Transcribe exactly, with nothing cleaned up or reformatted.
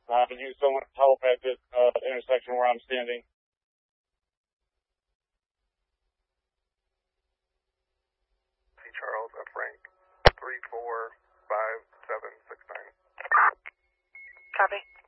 Avenue. Someone help at this uh, intersection where I'm standing. C. Charles F. Frank, three four five seven six nine. Copy.